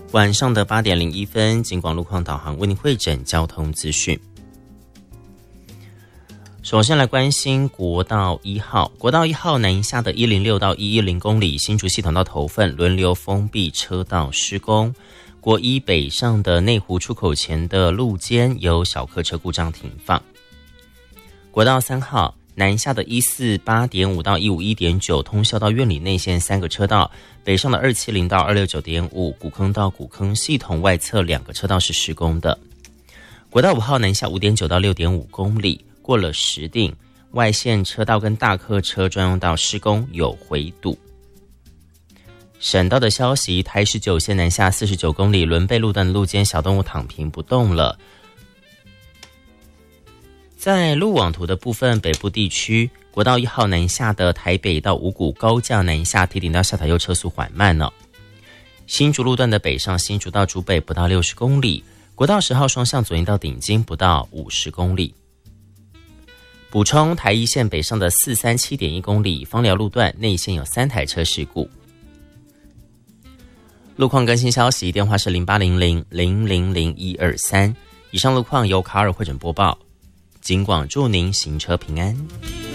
晚上的8点01分，警广路况导航为您汇整交通资讯。首先来关心国道1号，国道1号南下的106到110公里，新竹系统到头份轮流封闭车道施工。国一北上的内湖出口前的路肩有小客车故障停放。国道3号南下的148.5到151.9通霄到苑里内线3个车道，北上的270到269.5古坑到古坑系统外侧2个车道是施工的。国道5号南下5.9到6.5公里，过了石碇外线车道跟大客车专用道施工有回堵。省道的消息，台19线南下49公里伦贝路段的路肩小动物躺平不动了。在路网图的部分，北部地区国道1号南下的台北到五股高架南下提顶到下塔右车速缓慢了。新竹路段的北上新竹到竹北不到60公里，国道10号双向左营到顶金不到50公里。补充台一线北上的437.1公里枋寮路段内线有3台车事故。路况更新消息，电话是0800-000-123。以上路况由卡尔汇整播报，警广祝您行车平安。